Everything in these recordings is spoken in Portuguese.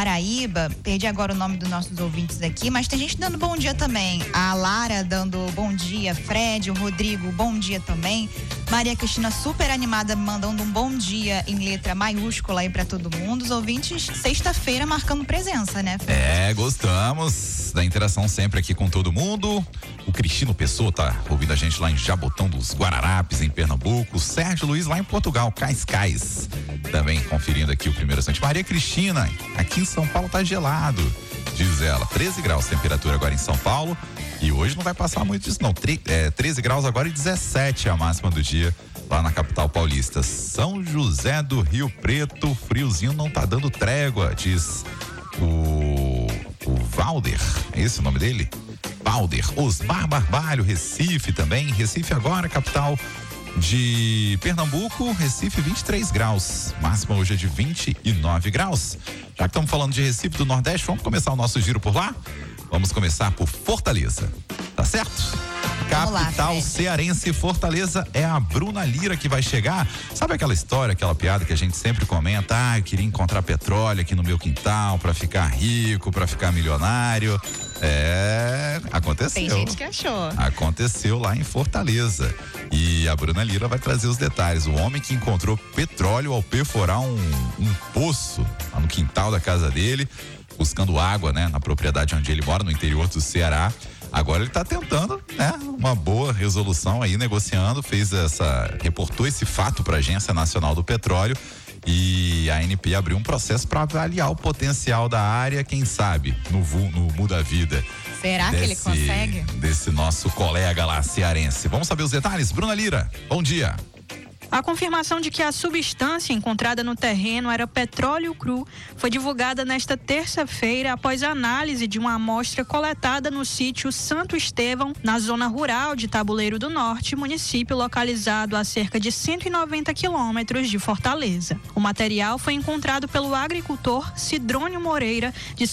Paraíba. Perdi agora o nome dos nossos ouvintes aqui, mas tem gente dando bom dia também. A Lara dando bom dia, Fred, o Rodrigo, bom dia também. Maria Cristina super animada, mandando um bom dia em letra maiúscula aí pra todo mundo. Os ouvintes, sexta-feira, marcando presença, né, Fred? Gostamos da interação sempre aqui com todo mundo. O Cristino Pessoa tá ouvindo a gente lá em Jabotão dos Guararapes, em Pernambuco. O Sérgio Luiz lá em Portugal, Cascais, também conferindo aqui o primeiro instante. Maria Cristina, aqui em São Paulo tá gelado, diz ela. 13 graus temperatura agora em São Paulo. E hoje não vai passar muito disso não. 13 graus agora e 17 a máxima do dia lá na capital paulista. São José do Rio Preto, friozinho não tá dando trégua, diz o Valder, é esse o nome dele? Valder. Osmar Barbalho, Recife também. Recife agora, capital de Pernambuco, Recife 23 graus. Máxima hoje é de 29 graus. Já que estamos falando de Recife do Nordeste, vamos começar o nosso giro por lá? Vamos começar por Fortaleza, tá certo? Capital cearense, Fortaleza, é a Bruna Lira que vai chegar. Sabe aquela história, aquela piada que a gente sempre comenta? Eu queria encontrar petróleo aqui no meu quintal pra ficar rico, pra ficar milionário. Aconteceu. Tem gente que achou. Aconteceu lá em Fortaleza. E a Bruna Lira vai trazer os detalhes. O homem que encontrou petróleo ao perfurar um poço lá no quintal da casa dele, buscando água, né, na propriedade onde ele mora, no interior do Ceará. Agora ele está tentando, né, uma boa resolução aí, negociando, reportou esse fato para a Agência Nacional do Petróleo e a ANP abriu um processo para avaliar o potencial da área, quem sabe, no Muda Vida. Será que ele consegue? Desse nosso colega lá cearense. Vamos saber os detalhes? Bruna Lira, bom dia. A confirmação de que a substância encontrada no terreno era petróleo cru foi divulgada nesta terça-feira após a análise de uma amostra coletada no sítio Santo Estevão, na zona rural de Tabuleiro do Norte, município localizado a cerca de 190 quilômetros de Fortaleza. O material foi encontrado pelo agricultor Cidrônio Moreira, de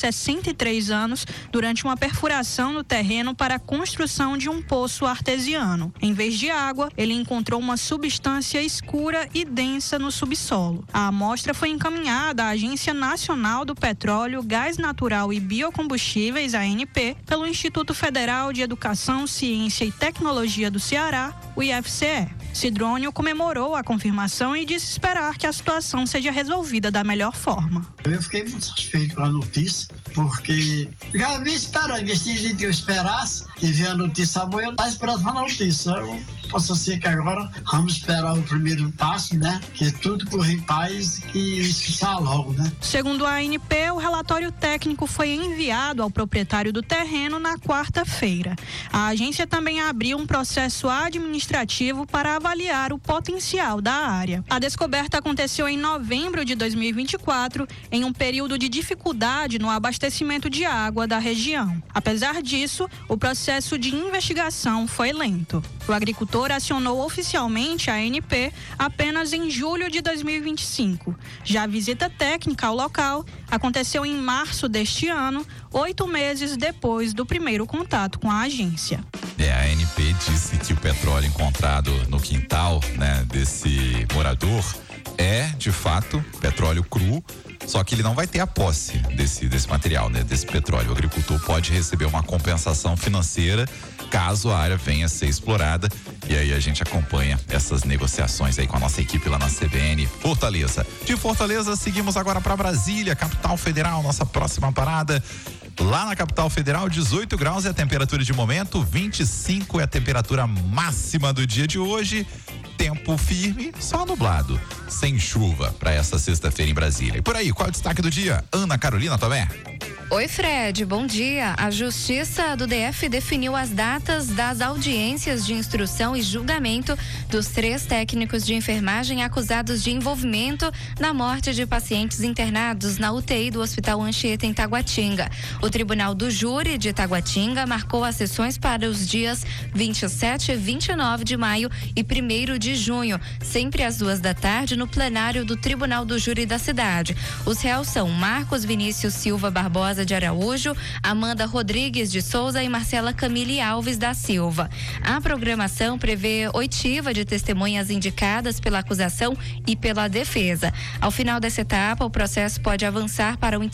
63 anos, durante uma perfuração no terreno para a construção de um poço artesiano. Em vez de água, ele encontrou uma substância escura e densa no subsolo. A amostra foi encaminhada à Agência Nacional do Petróleo, Gás Natural e Biocombustíveis, ANP, pelo Instituto Federal de Educação, Ciência e Tecnologia do Ceará, o IFCE. Cidrônio comemorou a confirmação e disse esperar que a situação seja resolvida da melhor forma. Eu fiquei muito satisfeito com a notícia, porque já vi esperando, que eu esperasse e ver a notícia boa, eu estava esperando a notícia. Eu posso ser que agora vamos esperar o primeiro passo, né? Que tudo corra em paz e que isso saia logo, né? Segundo a ANP, o relatório técnico foi enviado ao proprietário do terreno na quarta-feira. A agência também abriu um processo administrativo para avaliar o potencial da área. A descoberta aconteceu em novembro de 2024, em um período de dificuldade no abastecimento de água da região. Apesar disso, o processo de investigação foi lento. O agricultor acionou oficialmente a ANP apenas em julho de 2025. Já a visita técnica ao local aconteceu em março deste ano, 8 meses depois do primeiro contato com a agência. A ANP disse que o petróleo encontrado no quintal, né, desse morador é, de fato, petróleo cru, só que ele não vai ter a posse desse material, né, desse petróleo. O agricultor pode receber uma compensação financeira caso a área venha a ser explorada, e aí a gente acompanha essas negociações aí com a nossa equipe lá na CBN Fortaleza. De Fortaleza, seguimos agora para Brasília, capital federal, nossa próxima parada. Lá na capital federal, 18 graus é a temperatura de momento, 25 é a temperatura máxima do dia de hoje. Tempo firme, só nublado, sem chuva para essa sexta-feira em Brasília. E por aí, qual é o destaque do dia? Ana Carolina Tomé. Oi, Fred, bom dia. A Justiça do DF definiu as datas das audiências de instrução e julgamento dos 3 técnicos de enfermagem acusados de envolvimento na morte de pacientes internados na UTI do Hospital Anchieta, em Taguatinga. O Tribunal do Júri de Taguatinga marcou as sessões para os dias 27 e 29 de maio e 1º de junho, sempre às 2 da tarde, no plenário do Tribunal do Júri da cidade. Os réus são Marcos Vinícius Silva Barbosa de Araújo, Amanda Rodrigues de Souza e Marcela Camille Alves da Silva. A programação prevê oitiva de testemunhas indicadas pela acusação e pela defesa. Ao final dessa etapa, o processo pode avançar para o